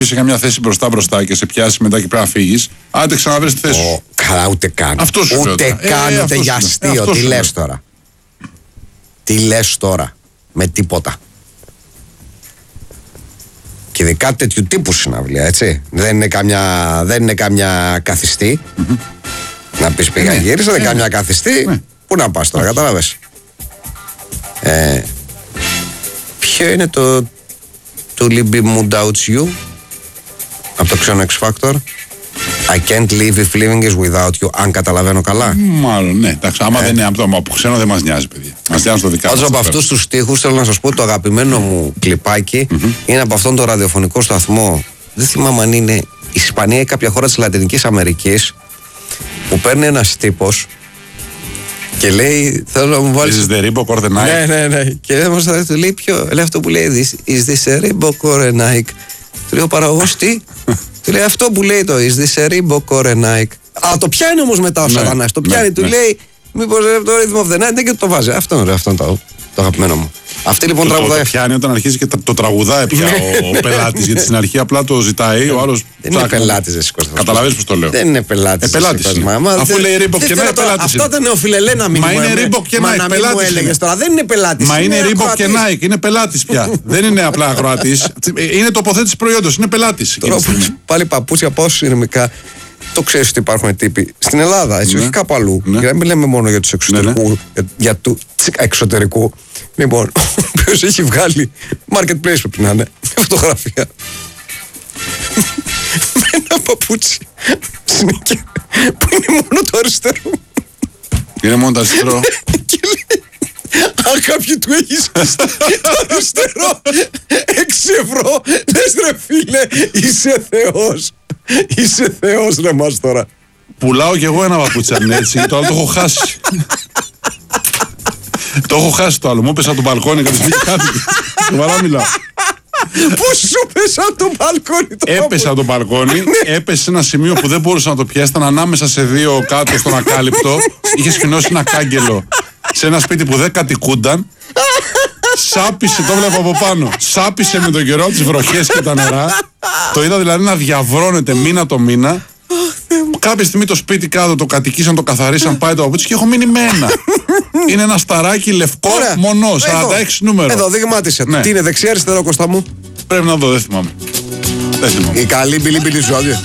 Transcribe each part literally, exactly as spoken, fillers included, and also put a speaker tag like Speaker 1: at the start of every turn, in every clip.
Speaker 1: σε καμιά θέση μπροστά μπροστά και σε πιάσει μετά και πρέπει να φύγει, άντε ξαναβρει τη θέση σου.
Speaker 2: Καλά, ούτε καν.
Speaker 1: Αυτό σου
Speaker 2: ούτε
Speaker 1: λέω,
Speaker 2: καν,
Speaker 1: ε,
Speaker 2: ούτε για
Speaker 1: σου
Speaker 2: αστείο.
Speaker 1: ε,
Speaker 2: Τι λες τώρα. Τι λες τώρα. Με τίποτα. Και ειδικά τέτοιου τύπου συναυλία, έτσι. Δεν είναι καμιά, δεν είναι καμιά καθιστή. Mm-hmm. Να πεις πήγα
Speaker 1: ναι,
Speaker 2: γύρισα, δεν είναι
Speaker 1: ναι,
Speaker 2: καμιά καθιστή. Ναι. Πού να πας τώρα, κατάλαβες. Ε, ποιο είναι το To Leave Me Without You από το ξένο X Factor. I can't live if living is without you. Αν καταλαβαίνω καλά.
Speaker 1: Μάλλον, ναι. Εντάξει, άμα ε. δεν είναι από το από ξένο δεν μας νοιάζει, παιδιά. Μας νοιάζει το δικά μας.
Speaker 2: Όσο από αυτούς τους στίχους θέλω να σας πω το αγαπημένο μου κλιπάκι mm-hmm. είναι από αυτόν τον ραδιοφωνικό σταθμό. Δεν θυμάμαι αν είναι Ισπανία ή κάποια χώρα της Λατινικής Αμερικής που παίρνει ένας τύπος και λέει θέλω να μου βάλεις...
Speaker 1: This is the Reebok or the Nike.
Speaker 2: Ναι, ναι, ναι. Και δεν του λέει ποιο. Λέει αυτό που λέει Is this a Reebok or a Nike. Του λέει ο παραγωγός τι. Του λέει αυτό που λέει το Is this a Reebok or a Nike. Α, το πιάνει όμως μετά ο ναι, Σατανάς. Το πιάνει, ναι, του ναι. λέει μήπως το Rhythm of the Night και το βάζει. Αυτό είναι αυτό το, το αγαπημένο μου. Αυτή λοιπόν
Speaker 1: το,
Speaker 2: τραγουδάει.
Speaker 1: Το, το πιάνει όταν αρχίζει και το, το τραγουδάει πια ο, ο πελάτης. Γιατί στην αρχή απλά το ζητάει, ο άλλος.
Speaker 2: Δεν είναι πελάτης, δεν σηκώστε.
Speaker 1: Καταλαβαίνεις πώς το λέω.
Speaker 2: Δεν είναι πελάτης.
Speaker 1: Ε, πελάτης.
Speaker 2: Αφού
Speaker 1: λέει Reebok και Nike, πελάτης.
Speaker 2: Αυτό ήταν νεοφιλελέ να μην
Speaker 1: Μα είναι Reebok και Nike, πελάτης.
Speaker 2: Τώρα δεν είναι πελάτης.
Speaker 1: Μα είναι Reebok και Nike, είναι πελάτης πια. Δεν είναι απλά ακροατής. Είναι τοποθέτηση προϊόντος, είναι πελάτης.
Speaker 2: Πάλι παπούτσια πόσο ηρεμικά. Το ξέρεις ότι υπάρχουν τύποι στην Ελλάδα, έτσι, ναι, όχι κάπου αλλού. Ναι. Για να μην λέμε μόνο για τους εξωτερικού, ναι, ναι. για του εξωτερικού. Λοιπόν, ο οποίος έχει βγάλει marketplace πρέπει να είναι, φωτογραφία. Με ένα παπούτσι σνίκερ που είναι μόνο το αριστερό.
Speaker 1: Είναι μόνο το αριστερό.
Speaker 2: Και λέει, αν κάποιοι του έχεις το αριστερό έξι ευρώ, λες ρε φίλε, είσαι θεός. Είσαι θεός ρε μας τώρα.
Speaker 1: Πουλάω κι εγώ ένα παπούτσαν έτσι, το άλλο το έχω χάσει. Το έχω χάσει το άλλο, μου έπεσα από το μπαλκόνι και δεν κάτι. Σοβαρά μιλάω.
Speaker 2: Πώς σου πέσα από το μπαλκόνι το
Speaker 1: Έπεσα από το μπαλκόνι, έπεσε σε ένα σημείο που δεν μπορούσα να το πιάσει, ήταν ανάμεσα σε δύο κάτω στον ακάλυπτο. Είχε σφινώσει ένα κάγκελο σε ένα σπίτι που δεν κατοικούνταν. Σάπισε, το βλέπω από πάνω. Σάπισε με τον καιρό, τις βροχές και τα νερά. Το είδα δηλαδή να διαβρώνεται μήνα το μήνα. Κάποια στιγμή το σπίτι κάτω το κατοικήσαν, το καθαρίσαν, πάει το παπούτσι και έχω μείνει με ένα. Είναι ένα σταράκι λευκό μονό, σαράντα έξι νούμερο.
Speaker 2: Εδώ, δειγμάτισε.
Speaker 1: Ναι.
Speaker 2: Τι είναι, δεξιά, αριστερό, Κώστα μου.
Speaker 1: Πρέπει να δω, δεν θυμάμαι. Δεν θυμάμαι.
Speaker 2: Η καλή μπιλί μπιλί ζώδια.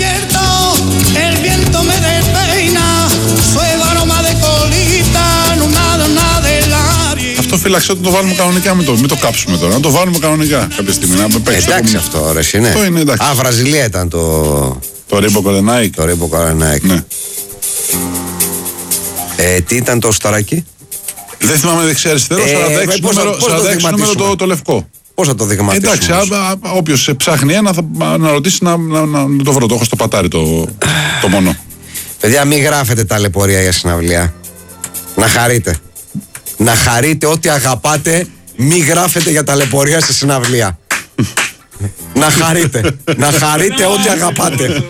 Speaker 1: Αυτό φύλαξε ότι το βάλουμε κανονικά, μην το, μην το κάψουμε τώρα. Να το βάλουμε κανονικά κάποια στιγμή. Να παίξει.
Speaker 2: Εντάξει το αυτό, ρε, είναι.
Speaker 1: Αυτό είναι εντάξει.
Speaker 2: Α, Βραζιλία ήταν το.
Speaker 1: Το Reebok or the Nike.
Speaker 2: Το Reebok or the Nike.
Speaker 1: Ναι.
Speaker 2: Ε, τι ήταν το σταράκι.
Speaker 1: Δεν θυμάμαι δεξιά αριστερό,
Speaker 2: ε,
Speaker 1: σαράντα έξι νούμερο το, το λευκό.
Speaker 2: Πώς θα το δειγματίσουμε.
Speaker 1: Εντάξει, όποιος ψάχνει ένα θα να ρωτήσει να, να, να, να το βρω. Το έχω στο πατάρι το, το μόνο.
Speaker 2: Παιδιά, μην γράφετε ταλαιπωρία για συναυλία. Να χαρείτε. Να χαρείτε ό,τι αγαπάτε. Μην γράφετε για ταλαιπωρία στη συναυλία. Να χαρείτε. Να χαρείτε ό,τι αγαπάτε.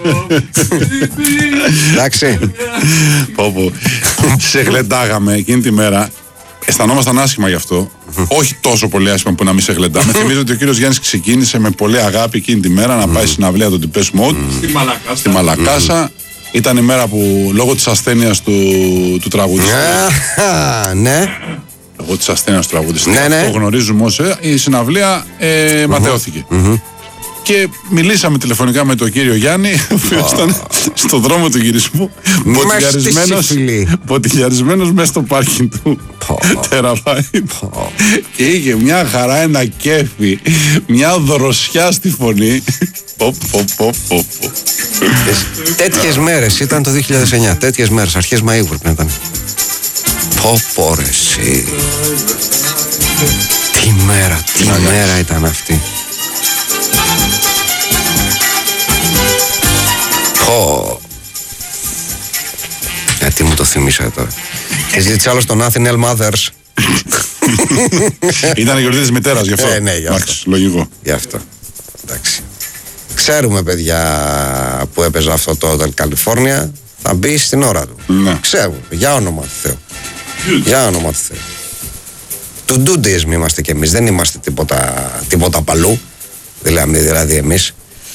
Speaker 2: Εντάξει.
Speaker 1: Πω πω. Σε γλεντάγαμε εκείνη τη μέρα. Αισθανόμασταν άσχημα γι' αυτό. Όχι τόσο πολύ άσχημα που να μην σε γλεντάμε. Θυμίζω ότι ο κύριος Γιάννης ξεκίνησε με πολύ αγάπη εκείνη τη μέρα να πάει στην αυλία του Depeche Mode στη Μαλακάσα. Ήταν η μέρα που λόγω της ασθένειας του, του τραγουδιστή.
Speaker 2: Ναι.
Speaker 1: Λόγω της ασθένειας του τραγουδιστή.
Speaker 2: Ναι, ναι.
Speaker 1: Το γνωρίζουμε ως η συναυλία ε, ματαιώθηκε. Και μιλήσαμε τηλεφωνικά με τον κύριο Γιάννη, ο οποίος ήταν στον δρόμο του γυρισμού, ποτηλιαρισμένος μέσα στο πάρκινγκ του Τεραβάη. Και είχε μια χαρά, ένα κέφι, μια δροσιά στη φωνή.
Speaker 2: Τέτοιες μέρες ήταν το δύο χιλιάδες εννιά, τέτοιες μέρες, αρχές Μαΐου πρέπει να ήταν. Πω πω ρε εσύ. Τι μέρα, τι μέρα ήταν αυτή. Πω. Γιατί μου το θυμίσατε τώρα. Και ζήτησε άλλο στον Athenian Mothers.
Speaker 1: Ήταν η γιορτή της μητέρας γι' αυτό.
Speaker 2: Ε, ναι, γι' αυτό.
Speaker 1: Λογικό.
Speaker 2: Γι' αυτό. Εντάξει. Ξέρουμε, παιδιά, που έπαιζε αυτό το Hotel California, θα μπει στην ώρα του.
Speaker 1: Ναι.
Speaker 2: Ξέρουμε. Για όνομα του Θεού. Για όνομα του Θεού. Του ντούντισμ είμαστε κι εμείς. Δεν είμαστε τίποτα, τίποτα παλού. Δηλαδή, δηλαδή εμείς.